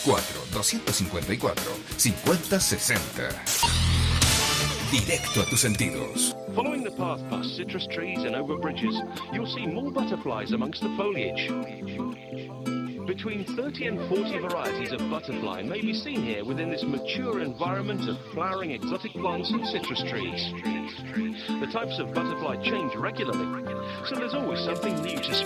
4-254-5060. Directo a tus sentidos. Following the path past citrus trees and over bridges, you'll see more butterflies amongst the foliage. Between 30 and 40 varieties of butterfly may be seen here within this mature environment of flowering exotic plants and citrus trees. The types of butterfly change regularly, so there's always something new to